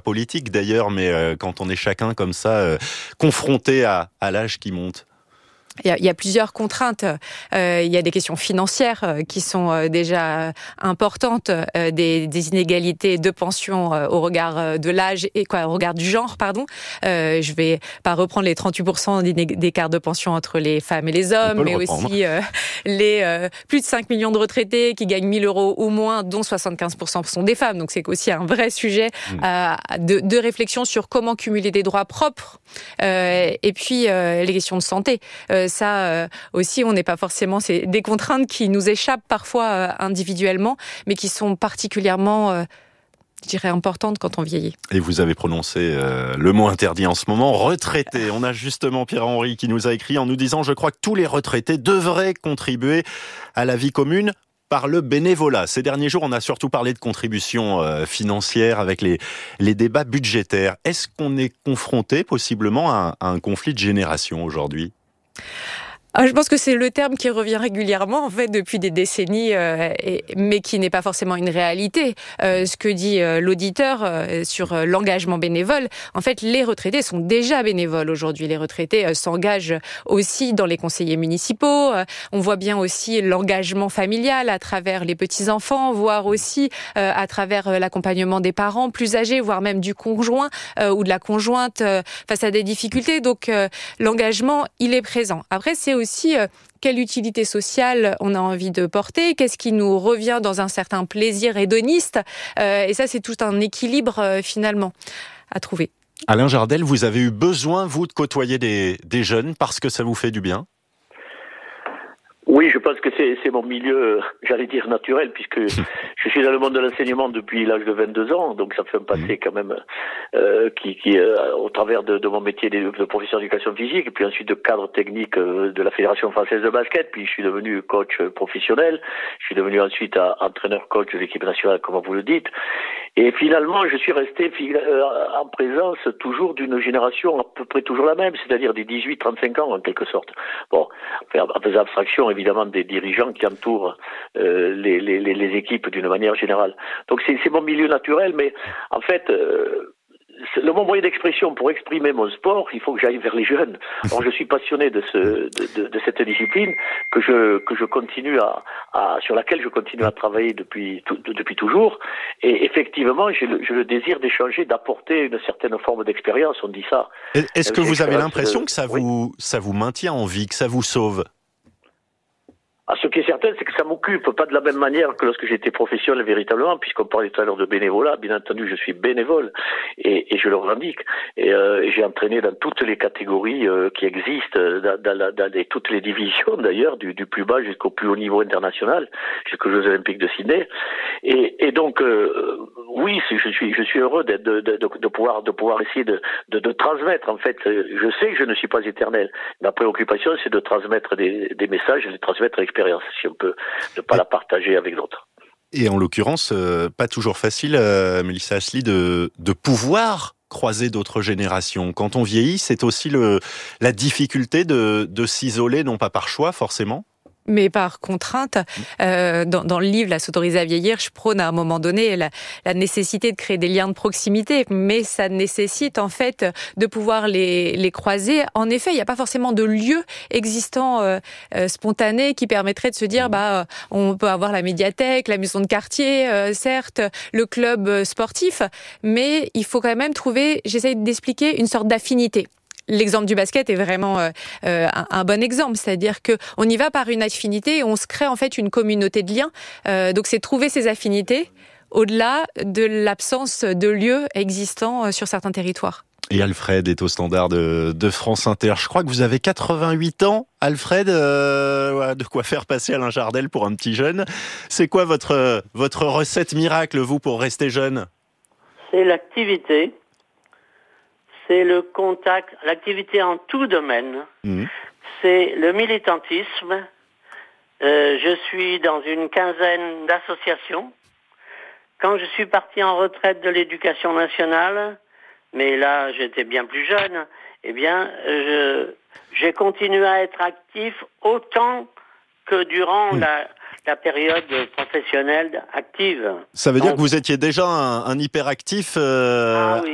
politique d'ailleurs, mais quand on est chacun comme ça, confronté à l'âge qui monte? Il y a plusieurs contraintes. Il y a des questions financières qui sont déjà importantes, des inégalités de pension au regard de l'âge et au regard du genre, pardon. Je vais pas reprendre les 38% d'écart de pension entre les femmes et les hommes, mais aussi les plus de 5 millions de retraités qui gagnent 1 000 € ou moins, dont 75% sont des femmes. Donc c'est aussi un vrai sujet de réflexion sur comment cumuler des droits propres. Et puis les questions de santé. Ça aussi, on n'est pas forcément... C'est des contraintes qui nous échappent parfois individuellement, mais qui sont particulièrement, je dirais, importantes quand on vieillit. Et vous avez prononcé le mot interdit en ce moment, retraité. On a justement Pierre-Henri qui nous a écrit en nous disant « Je crois que tous les retraités devraient contribuer à la vie commune ». Par le bénévolat. Ces derniers jours, on a surtout parlé de contributions financières avec les débats budgétaires. Est-ce qu'on est confronté possiblement à un conflit de génération aujourd'hui ? Je pense que c'est le terme qui revient régulièrement, en fait, depuis des décennies, mais qui n'est pas forcément une réalité. Ce que dit l'auditeur sur l'engagement bénévole, en fait, les retraités sont déjà bénévoles aujourd'hui. Les retraités s'engagent aussi dans les conseillers municipaux. On voit bien aussi l'engagement familial à travers les petits-enfants, voire aussi à travers l'accompagnement des parents plus âgés, voire même du conjoint ou de la conjointe face à des difficultés. Donc, l'engagement, il est présent. Après, c'est aussi quelle utilité sociale on a envie de porter, qu'est-ce qui nous revient dans un certain plaisir hédoniste. Et ça, c'est tout un équilibre finalement à trouver. Alain Jardel, vous avez eu besoin, vous, de côtoyer des jeunes parce que ça vous fait du bien ? Oui, je pense que c'est mon milieu, j'allais dire naturel, puisque je suis dans le monde de l'enseignement depuis l'âge de 22 ans, donc ça fait un passé quand même qui au travers de mon métier de professeur d'éducation physique, et puis ensuite de cadre technique de la Fédération française de basket, puis je suis devenu coach professionnel, je suis devenu ensuite entraîneur-coach de l'équipe nationale, comme vous le dites, et finalement je suis resté en présence toujours d'une génération à peu près toujours la même, c'est-à-dire des 18-35 ans en quelque sorte. Bon, en faisant abstraction évidemment des dirigeants qui entourent les équipes d'une manière générale. Donc c'est mon milieu naturel, mais en fait, mon moyen d'expression pour exprimer mon sport, il faut que j'aille vers les jeunes. Alors je suis passionné de cette discipline que je continue sur laquelle je continue à travailler depuis toujours. Et effectivement, j'ai le désir d'échanger, d'apporter une certaine forme d'expérience. On dit ça. Est-ce que vous avez l'impression que ça vous maintient en vie, que ça vous sauve ? Ce qui est certain, c'est que ça m'occupe pas de la même manière que lorsque j'étais professionnel véritablement, puisqu'on parlait tout à l'heure de bénévolat. Bien entendu, je suis bénévole et je le revendique. Et j'ai entraîné dans toutes les catégories qui existent, dans toutes les divisions d'ailleurs, du plus bas jusqu'au plus haut niveau international, jusqu'aux Jeux Olympiques de Sydney. Et donc, oui, je suis heureux de pouvoir essayer de transmettre. En fait, je sais que je ne suis pas éternel. Ma préoccupation, c'est de transmettre des messages et de transmettre l'expérience, si on peut ne pas la partager avec d'autres. Et en l'occurrence, pas toujours facile, Mélissa Asli, de pouvoir croiser d'autres générations. Quand on vieillit, c'est aussi la difficulté de s'isoler, non pas par choix forcément, mais par contrainte. Dans le livre « La s'autoriser à vieillir », je prône à un moment donné la nécessité de créer des liens de proximité, mais ça nécessite en fait de pouvoir les croiser. En effet, il n'y a pas forcément de lieu existant spontané qui permettrait de se dire on peut avoir la médiathèque, la maison de quartier, certes, le club sportif, mais il faut quand même trouver, j'essaye d'expliquer, une sorte d'affinité. L'exemple du basket est vraiment un bon exemple, c'est-à-dire que on y va par une affinité et on se crée en fait une communauté de liens. Donc c'est trouver ces affinités au-delà de l'absence de lieux existants sur certains territoires. Et Alfred est au standard de France Inter. Je crois que vous avez 88 ans, Alfred. De quoi faire passer Alain Jardel pour un petit jeune. C'est quoi votre recette miracle, vous, pour rester jeune ? C'est l'activité. C'est le contact, l'activité en tout domaine. C'est le militantisme. Je suis dans une quinzaine d'associations. Quand je suis parti en retraite de l'éducation nationale, mais là j'étais bien plus jeune, j'ai continué à être actif autant que durant la période professionnelle active. Ça veut dire que vous étiez déjà un hyperactif Ah oui.